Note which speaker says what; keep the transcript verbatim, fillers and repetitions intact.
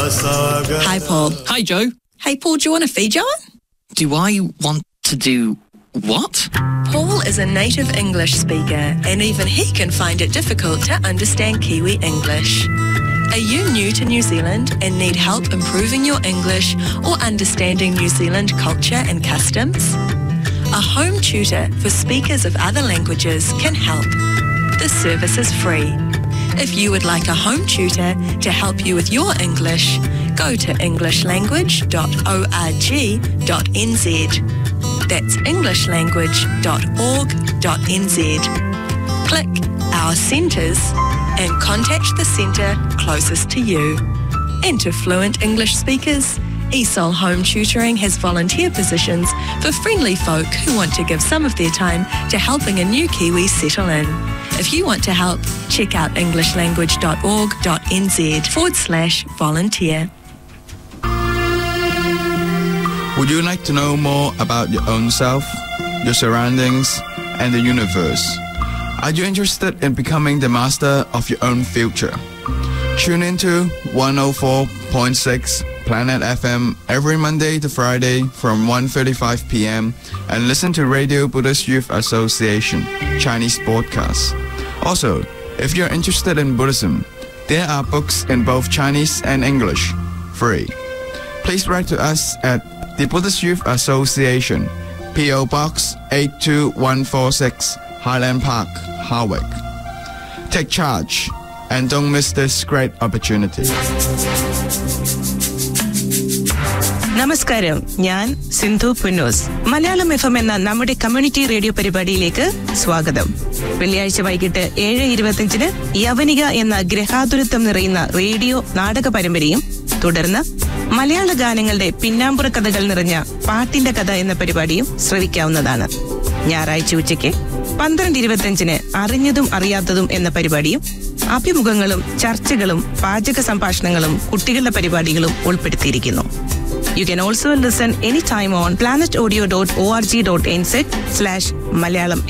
Speaker 1: Hi, Paul.
Speaker 2: Hi, Joe.
Speaker 1: Hey, Paul, do you want to feed Joan?
Speaker 2: Do I want to do what?
Speaker 1: Paul is a native English speaker, and even he can find it difficult to understand Kiwi English. Are you new to New Zealand and need help improving your English or understanding New Zealand culture and customs? A home tutor for speakers of other languages can help. This service is free. If you would like a home tutor to help you with your English, go to english language dot org dot n z. That's english language dot org dot n z. Click Our Centres and contact the centre closest to you. And to fluent English speakers, E S O L Home Tutoring has volunteer positions for friendly folk who want to give some of their time to helping a new Kiwi settle in. If you want to help, check out english language dot org dot n z forward slash volunteer.
Speaker 3: Would you like to know more about your own self, your surroundings, and the universe? Are you interested in becoming the master of your own future? Tune into one oh four point six Planet F M every Monday to Friday from one thirty-five p.m. and listen to Radio Buddhist Youth Association Chinese podcast. Also, if you're interested in Buddhism, there are books in both Chinese and English, free. Please write to us at the Buddhist Youth Association, P O Box eight two one four six, Highland Park, Harwick. Take charge and don't miss this great opportunity.
Speaker 4: നമസ്കാരം, ഞാൻ Sindhu Punnoose. Malayalam F M എന്ന നമ്മുടെ community radio പരിപാടിയിലേക്ക് സ്വാഗതം. വെള്ളിയാഴ്ച വൈകിട്ട് ഏഴ് ഇരുപത്തിയഞ്ചിന് യവനിക എന്ന ഗ്രഹാതുരത്വം നിറയുന്ന റേഡിയോ നാടക പരമ്പരയും തുടർന്ന് മലയാള ഗാനങ്ങളുടെ പിന്നാമ്പുറ കഥകൾ നിറഞ്ഞ പാട്ടിന്റെ കഥ എന്ന പരിപാടിയും ശ്രവിക്കാവുന്നതാണ്. ഞായറാഴ്ച ഉച്ചയ്ക്ക് പന്ത്രണ്ട് ഇരുപത്തിയഞ്ചിന് അറിഞ്ഞതും അറിയാത്തതും എന്ന പരിപാടിയും അഭിമുഖങ്ങളും ചർച്ചകളും പാചക സംഭാഷണങ്ങളും കുട്ടികളുടെ പരിപാടികളും ഉൾപ്പെടുത്തിയിരിക്കുന്നു. You can also listen anytime on planet audio dot org dot n z slash Malayalam